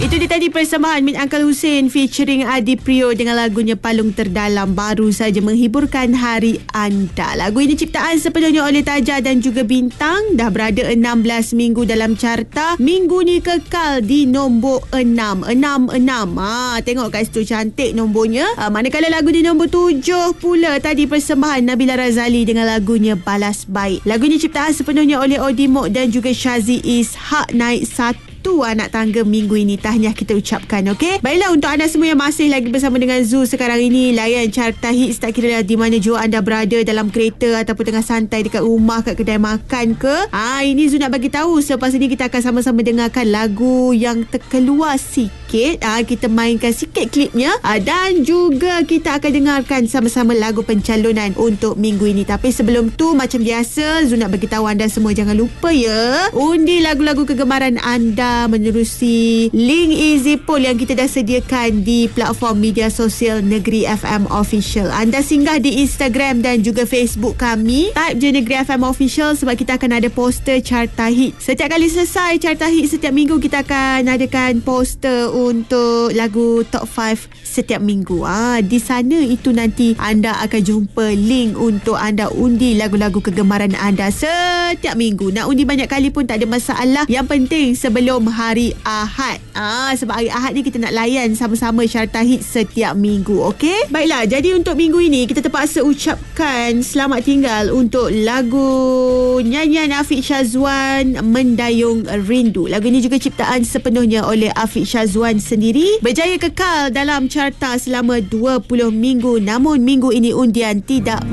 Itu dia tadi persembahan Min Uncle Hussein featuring Adi Prio dengan lagunya Palung Terdalam, baru saja menghiburkan hari anda. Lagu ini ciptaan sepenuhnya oleh Taja dan juga Bintang. Dah berada 16 minggu dalam carta. Minggu ni kekal di nombor 6. 6. Tengok kat situ cantik nombornya. Manakala lagu di nombor 7 pula tadi persembahan Nabila Razali dengan lagunya Balas Baik. Lagu ini ciptaan sepenuhnya oleh Odi Mok dan juga Syazi Ishak, naik 1 anak tangga minggu ini. Tahniah kita ucapkan, okey? Baiklah, untuk anda semua yang masih lagi bersama dengan Zoo sekarang ini, layan carta hits tak kira di mana jua anda berada, dalam kereta ataupun tengah santai dekat rumah, kat kedai makan ke. Ini Zoo nak bagi tahu selepas ini kita akan sama-sama dengarkan lagu yang terkeluar sikit. Kita mainkan sikit klipnya dan juga kita akan dengarkan sama-sama lagu pencalonan untuk minggu ini. Tapi sebelum tu, macam biasa, Zoo nak bagi tahu anda semua jangan lupa ya, undi lagu-lagu kegemaran anda menerusi link Easy Poll yang kita dah sediakan di platform media sosial Negeri FM Official. Anda singgah di Instagram dan juga Facebook kami, type je Negeri FM Official, sebab kita akan ada poster carta hit. Setiap kali selesai carta hit setiap minggu, kita akan adakan poster untuk lagu top 5 setiap minggu. Di sana itu nanti anda akan jumpa link untuk anda undi lagu-lagu kegemaran anda setiap minggu. Nak undi banyak kali pun tak ada masalah. Yang penting sebelum hari Ahad. Sebab hari Ahad ni kita nak layan sama-sama carta hit setiap minggu, okey? Baiklah, jadi untuk minggu ini kita terpaksa ucapkan selamat tinggal untuk lagu nyanyian Afiq Syazwan, Mendayung Rindu. Lagu ini juga ciptaan sepenuhnya oleh Afiq Syazwan sendiri. Berjaya kekal dalam carta selama 20 minggu. Namun minggu ini undian tidak